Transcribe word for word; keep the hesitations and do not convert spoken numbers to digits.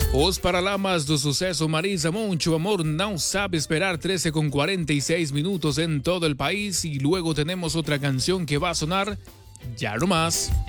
Os Paralamas do Sucesso, Marisa Monte, Amor No Sabe Esperar, trece con cuarenta y seis minutos en todo el país. Y luego tenemos otra canción que va a sonar ya no más.